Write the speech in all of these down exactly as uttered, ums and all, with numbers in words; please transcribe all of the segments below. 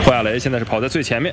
霍亚雷现在是跑在最前面。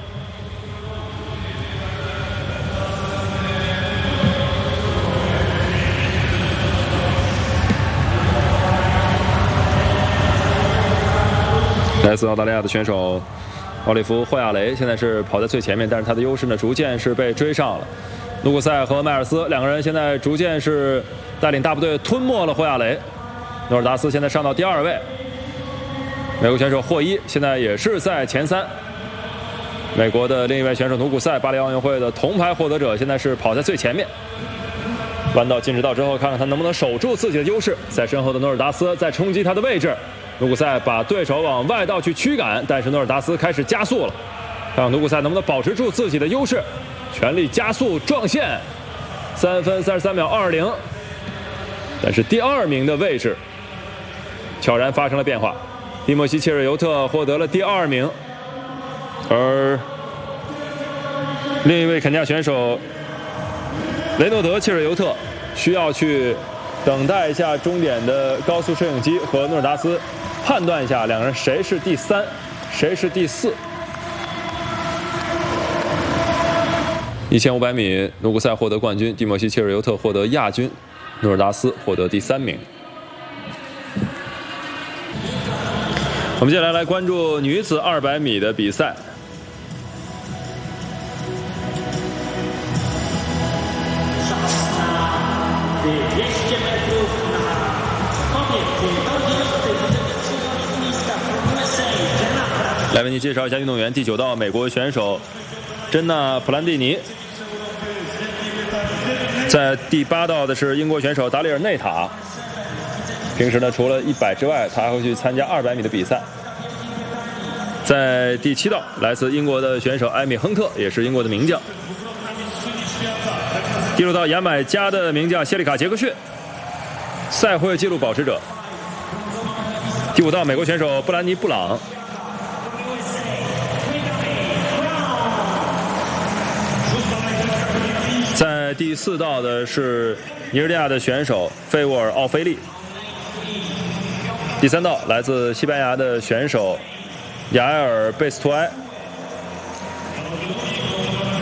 来自澳大利亚的选手奥利弗·霍亚雷现在是跑在最前面，但是他的优势呢，逐渐是被追上了。努古塞和迈尔斯两个人现在逐渐是带领大部队吞没了霍亚雷。诺尔达斯现在上到第二位，美国选手霍伊现在也是在前三。美国的另一位选手努古塞，巴黎奥运会的铜牌获得者，现在是跑在最前面。弯道进直道之后，看看他能不能守住自己的优势。在身后的诺尔达斯在冲击他的位置。努古塞把对手往外道去驱赶，但是诺尔达斯开始加速了，看看努古塞能不能保持住自己的优势，全力加速撞线，三分三十三秒二零。但是第二名的位置悄然发生了变化，蒂莫西·切尔尤特获得了第二名，而另一位肯尼亚选手雷诺德·切尔尤特需要去等待一下终点的高速摄影机和诺尔达斯判断一下两个人谁是第三，谁是第四。一千五百米，努古塞获得冠军，蒂莫西·切尔尤特获得亚军，诺尔达斯获得第三名。我们接下来来关注女子二百米的比赛。来为您介绍一下运动员。第九道，美国选手珍娜·普兰蒂尼。在第八道的是英国选手达里尔·内塔。平时呢，除了一百之外，他还会去参加二百米的比赛。在第七道，来自英国的选手艾米·亨特，也是英国的名将。第六道，牙买加的名将谢利卡·杰克逊，赛会纪录保持者。第五道，美国选手布兰妮·布朗。在第四道的是尼日利亚的选手费沃尔·奥菲利。第三道来自西班牙的选手雅埃尔·贝斯图埃。